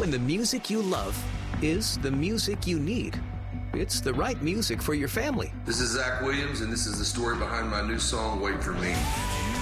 When the music you love is the music you need, it's the right music for your family. This is Zach Williams, and this is the story behind my new song, Wait For Me.